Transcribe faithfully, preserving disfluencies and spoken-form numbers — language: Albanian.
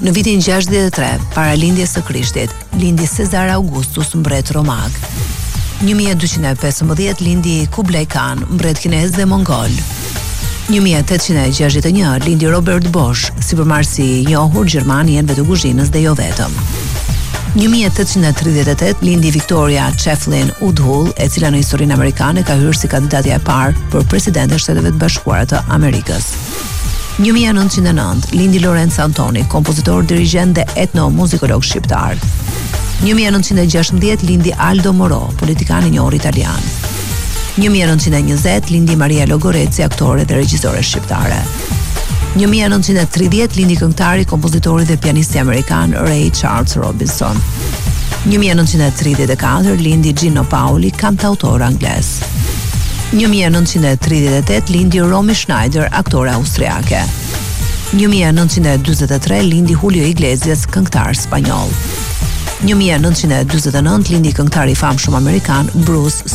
Në vitin gjashtëdhjetë e tre, para lindjes së Krishtit, lindi Cezar Augustus, mbret romag. një mijë e dyqind e pesëmbëdhjetë lindi Kublai Khan, mbret kinez dhe mongol. një mijë e tetëqind e gjashtëdhjetë e një lindi Robert Bosch, sipërmarrësi i njohur gjerman i enëve të kuzhinës dhe jo vetëm. një mijë e tetëqind e tridhjetë e tetë lindi Victoria Chatelain Woodhull, e cila në historinë amerikane ka hyrë si kandidatja e parë për president e Shteteve të Bashkuara të Amerikës. një mijë e nëntëqind e nëntë lindi Lorenzo Antoni, kompozitor, dirigjent dhe etnomuzikolog shqiptar. një mijë e nëntëqind e gjashtëmbëdhjetë lindi Aldo Moro, politikan i njohur italian. një mijë e nëntëqind e njëzet lindi Maria Logoreci, aktore dhe regjisore shqiptare. një mijë e nëntëqind e tridhjetë lindi këngëtari, kompozitori dhe pianisti amerikan Ray Charles Robinson. një mijë e nëntëqind e tridhjetë e katër lindi Gino Paoli, kantautor anglez. një mijë e nëntëqind e tridhjetë e tetë lindi Romy Schneider, aktore austriake. një mijë e nëntëqind e dyzet e tre lindi Julio Iglesias, këngëtar spanjoll. një mijë e nëntëqind e dyzet e nëntë lindi këngëtari i famshëm amerikan Bruce